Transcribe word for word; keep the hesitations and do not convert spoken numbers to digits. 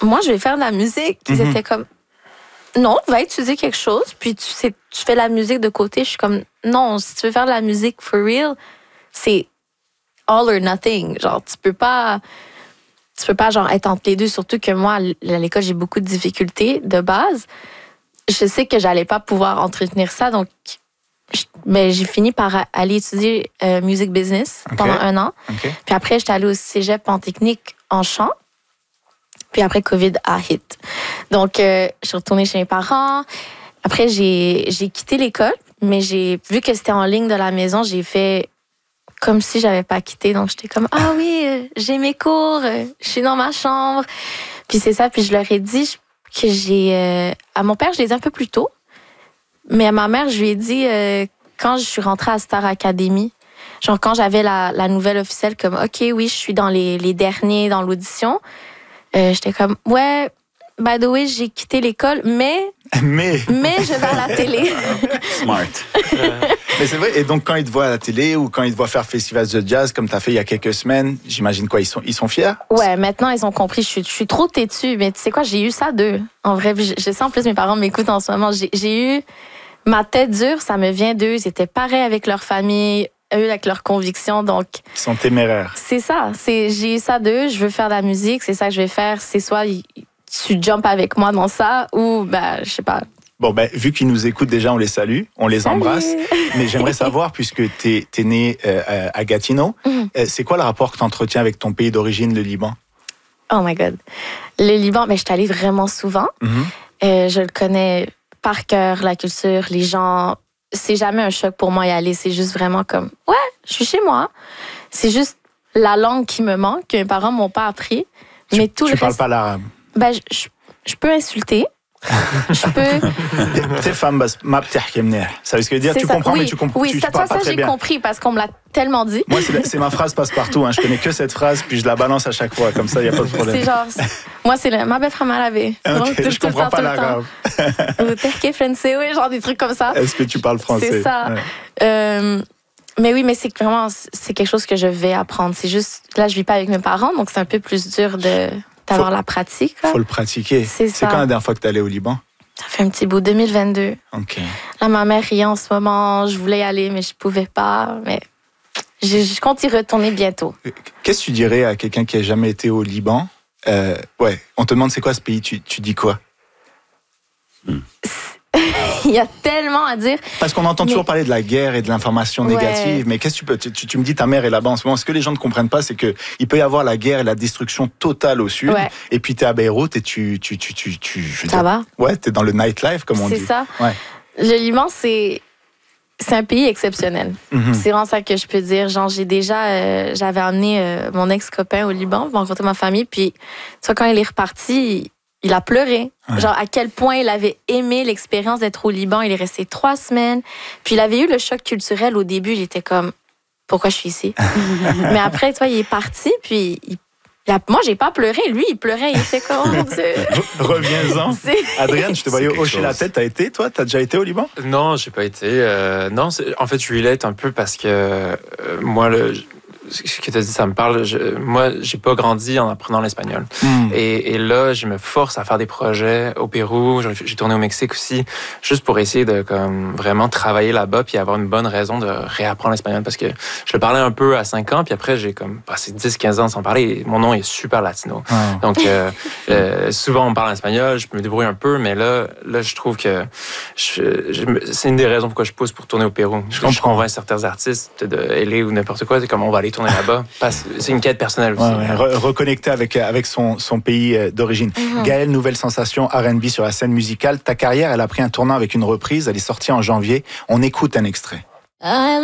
moi, je vais faire de la musique. Puis Mm-hmm. ils étaient comme, non, va étudier quelque chose, puis tu, sais, tu fais la musique de côté. Je suis comme, non, si tu veux faire de la musique for real, c'est all or nothing. Genre, tu peux pas, tu peux pas genre être entre les deux. Surtout que moi, à l'école, j'ai beaucoup de difficultés de base. Je sais que j'allais pas pouvoir entretenir ça, donc je, mais j'ai fini par aller étudier euh, music business okay. pendant un an. Okay. Puis après, j'étais allée au cégep en technique en chant. Puis après, COVID a hit. Donc, euh, je suis retournée chez mes parents. Après, j'ai, j'ai quitté l'école, mais j'ai vu que c'était en ligne de la maison, j'ai fait comme si j'avais pas quitté. Donc, j'étais comme, ah oui, euh, j'ai mes cours, euh, je suis dans ma chambre. Puis c'est ça. Puis je leur ai dit que j'ai... Euh, à mon père, je l'ai dit un peu plus tôt. Mais à ma mère, je lui ai dit euh, quand je suis rentrée à Star Academy, genre quand j'avais la, la nouvelle officielle, comme, OK, oui, je suis dans les, les derniers dans l'audition. Euh, j'étais comme, ouais, by the way, j'ai quitté l'école, mais, mais... mais je vais à la télé. Smart. Mais c'est vrai, et donc quand ils te voient à la télé ou quand ils te voient faire festival de jazz, comme tu as fait il y a quelques semaines, j'imagine quoi, ils sont, ils sont fiers? Ouais, maintenant, ils ont compris, je suis, je suis trop têtue, mais tu sais quoi, j'ai eu ça d'eux. En vrai, je, je sais en plus, mes parents m'écoutent en ce moment. J'ai, j'ai eu ma tête dure, ça me vient d'eux. Ils étaient pareils avec leur famille, eux avec leurs convictions, donc... Ils sont téméraires. C'est ça, c'est, j'ai eu ça d'eux, je veux faire de la musique, c'est ça que je vais faire. C'est soit tu jumps avec moi dans ça, ou, ben, je sais pas. Bon, ben, vu qu'ils nous écoutent déjà, on les salue, on les Salut. embrasse. Mais j'aimerais savoir, puisque t'es, t'es né euh, à Gatineau, Mm-hmm. euh, c'est quoi le rapport que tu entretiens avec ton pays d'origine, le Liban? Oh my God. Le Liban, ben, je suis allée vraiment souvent. Mm-hmm. Euh, je le connais par cœur, la culture, les gens. C'est jamais un choc pour moi y aller. C'est juste vraiment comme, ouais, je suis chez moi. C'est juste la langue qui me manque, que mes parents m'ont pas appris. Tu, mais tout tu le parles reste, pas l'arabe? Ben, je, je, je peux insulter. Je peux. T'es femme, ma btahki mneh. Ça veut ce que dire? C'est Tu ça. comprends, oui, mais tu comprends oui, tu, ça, tu parles ça, pas ça très j'ai bien. compris parce qu'on me l'a tellement dit. Moi, c'est, c'est ma phrase passe-partout. Hein. Je connais que cette phrase, puis je la balance à chaque fois. Comme ça, il n'y a pas de problème. C'est genre, c'est, moi, c'est le ma belle femme à laver. Okay, je comprends pas l'arabe. Ou terke français, oui, genre des trucs comme ça. Est-ce que tu parles français? C'est ça. Ouais. Euh, mais oui, mais c'est vraiment, c'est quelque chose que je vais apprendre. C'est juste, là, je vis pas avec mes parents, donc c'est un peu plus dur de, d'avoir faut, la pratique. Quoi. Faut le pratiquer. C'est, c'est quand la dernière fois que tu es allé au Liban? Ça fait un petit bout, deux mille vingt-deux. OK. Là, ma mère riait en ce moment. Je voulais y aller, mais je pouvais pas. Mais je, je compte y retourner bientôt. Qu'est-ce que tu dirais à quelqu'un qui n'a jamais été au Liban? Euh, ouais, on te demande c'est quoi ce pays, tu, tu dis quoi? Hmm. Il y a tellement à dire. Parce qu'on entend mais... toujours parler de la guerre et de l'information ouais. négative, mais qu'est-ce que tu peux... Tu, tu me dis ta mère est là-bas en ce moment. Ce que les gens ne comprennent pas, c'est qu'il peut y avoir la guerre et la destruction totale au sud, ouais. et puis tu es à Beyrouth et tu... tu, tu, tu, tu je veux Ça dire, va? Ouais, tu es dans le nightlife, comme on c'est dit. C'est ça. Ouais. Le Liban, c'est... C'est un pays exceptionnel. Mm-hmm. C'est vraiment ça que je peux dire. Genre, j'ai déjà... Euh, j'avais emmené euh, mon ex-copain au Liban pour rencontrer ma famille, puis tu vois, quand il est reparti... Il... Il a pleuré. Ouais. Genre, à quel point il avait aimé l'expérience d'être au Liban. Il est resté trois semaines. Puis, il avait eu le choc culturel au début. Il était comme, pourquoi je suis ici? Mais après, tu vois, il est parti. Puis, il, il a, moi, j'ai pas pleuré. Lui, il pleurait. Il était comme, oh mon Dieu. Reviens-en. C'est... Adrien, je te voyais hocher la tête. T'as été, toi? T'as déjà été au Liban? Non, j'ai pas été. Euh, non, c'est, en fait, je relate un peu parce que euh, moi, le... ce que tu as dit, ça me parle. Je, moi, j'ai pas grandi en apprenant l'espagnol. Mm. Et, et là, je me force à faire des projets au Pérou. J'ai tourné au Mexique aussi, juste pour essayer de comme, vraiment travailler là-bas puis avoir une bonne raison de réapprendre l'espagnol. Parce que je le parlais un peu à cinq ans, puis après, j'ai comme passé dix quinze ans sans parler. Et mon nom est super latino. Oh. Donc, euh, euh, souvent, on me parle en espagnol, je me débrouille un peu, mais là, là je trouve que je, je, c'est une des raisons pourquoi je pousse pour tourner au Pérou. Je, je convainc certains artistes de L A ou n'importe quoi, c'est comme on va aller tourner là-bas. C'est une quête personnelle aussi. Ouais, ouais. Re- reconnecter avec, avec son, son pays d'origine. Mm-hmm. Gaëlle, nouvelle sensation R and B sur la scène musicale. Ta carrière, elle a pris un tournant avec une reprise. Elle est sortie en janvier. On écoute un extrait.